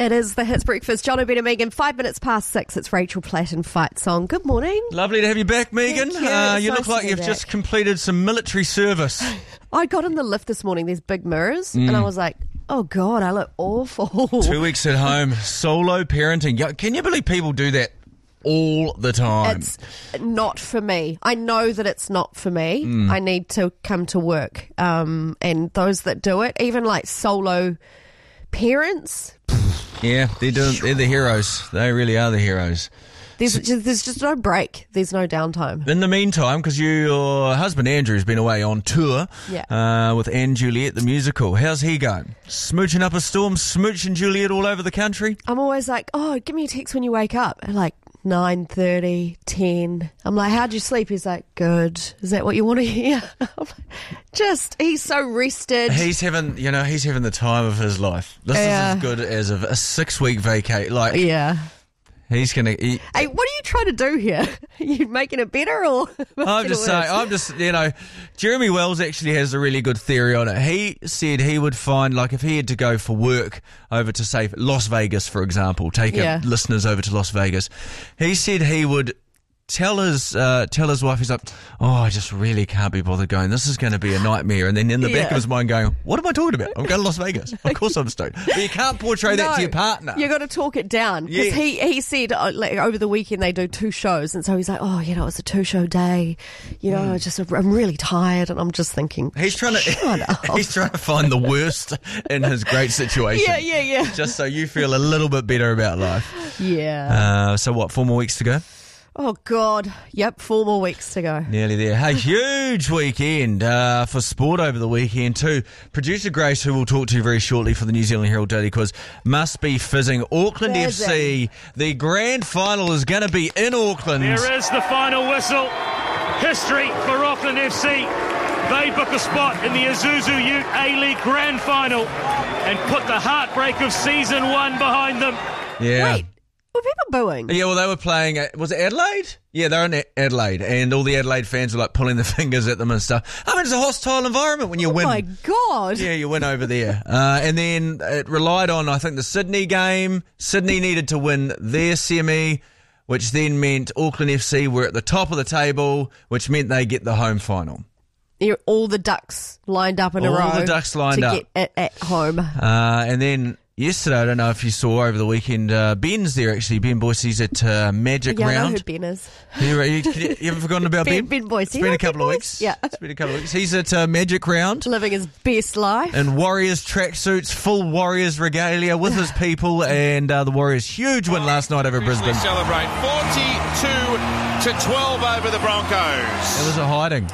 It is the Hits Breakfast. John O'Brien and Megan, 5 minutes past 6. It's Rachel Platt and Fight Song. Good morning. Lovely to have you back, Megan. You look like you've just completed some military service. I got in the lift this morning. There's big mirrors, and I was like, oh, God, I look awful. 2 weeks at home, solo parenting. Can you believe people do that all the time? It's not for me. I know that it's not for me. I need to come to work. And those that do it, even like solo parents. Yeah, they're the heroes. They really are the heroes. There's just no break. There's no downtime. In the meantime, because your husband Andrew's been away on tour with Anne Juliet, the musical. How's he going? Smooching up a storm, smooching Juliet all over the country? I'm always like, oh, give me a text when you wake up. At like 9:30, 10. I'm like, how'd you sleep? He's like, good. Is that what you want to hear? He's so rested. He's having the time of his life. This is as good as a 6-week vacay. Yeah. He's going to eat. Hey, what are you trying to do here? Are you making it better or I'm just saying, Jeremy Wells actually has a really good theory on it. He said he would find, like, if he had to go for work over to, say, Las Vegas, for example, take listeners over to Las Vegas, he said he would tell his wife, he's like, oh, I just really can't be bothered going. This is going to be a nightmare. And then in the back of his mind going, what am I talking about? I'm going to Las Vegas. Of course I'm stoked. But you can't portray that to your partner. You got to talk it down. Because he said over the weekend they do 2 shows. And so he's like, oh, it's a 2-show day. I'm really tired. And I'm just thinking, he's trying to find the worst in his great situation. Yeah. Just so you feel a little bit better about life. Yeah. So what, 4 more weeks to go? Oh, God. Yep, 4 more weeks to go. Nearly there. Hey, huge weekend for sport over the weekend too. Producer Grace, who we'll talk to very shortly for the New Zealand Herald Daily Quiz, must be fizzing. Auckland FC, the grand final is going to be in Auckland. There is the final whistle. History for Auckland FC. They book a spot in the Isuzu Ute A-League grand final and put the heartbreak of season 1 behind them. Yeah. Wait. Were people booing? Yeah, well, they were playing was it Adelaide? Yeah, they're in Adelaide, and all the Adelaide fans were like pulling their fingers at them and stuff. I mean, it's a hostile environment when you win. Oh my God. Yeah, you win over there. And then it relied on, I think, the Sydney game. Sydney needed to win their semi, which then meant Auckland FC were at the top of the table, which meant they get the home final. All the ducks lined up in a row. All the ducks lined up. To get it at home. And then yesterday, I don't know if you saw over the weekend, Ben's there actually. Ben Boyce's at Magic Round. I know who Ben is. You haven't forgotten about Ben? Ben Boyce. It's been a couple of weeks. Yeah. It's been a couple of weeks. He's at Magic Round. Living his best life. In Warriors tracksuits, full Warriors regalia with his people, and the Warriors' huge win last night over Brisbane. Celebrate 42-12 over the Broncos. It was a hiding.